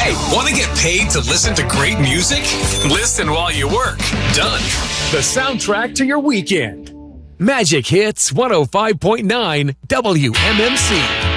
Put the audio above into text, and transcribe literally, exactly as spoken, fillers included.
Hey, want to get paid to listen to great music? Listen while you work. Done. The soundtrack to your weekend. Magic Hits one oh five point nine W M M C.